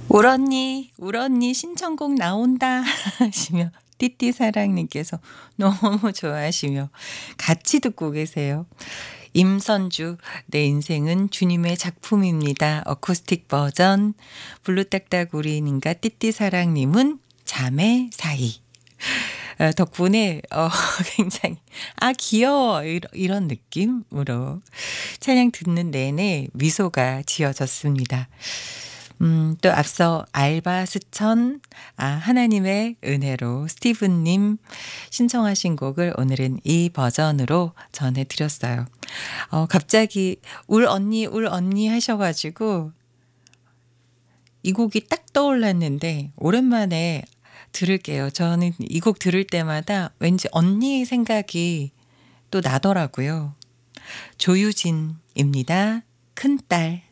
울언니 신청곡 나온다 하시며 띠띠사랑님께서 너무 좋아하시며 같이 듣고 계세요. 임선주 내 인생은 주님의 작품입니다. 어쿠스틱 버전 블루딱딱우리님과 띠띠사랑님은 잠의 사이. 덕분에 굉장히 귀여워 이런 느낌으로 찬양 듣는 내내 미소가 지어졌습니다. 또 앞서 알바 스천 하나님의 은혜로 스티븐님 신청하신 곡을 오늘은 이 버전으로 전해드렸어요. 갑자기 울 언니 하셔가지고 이 곡이 딱 떠올랐는데 오랜만에 들을게요. 저는 이 곡 들을 때마다 왠지 언니 생각이 또 나더라고요. 조유진입니다. 큰딸.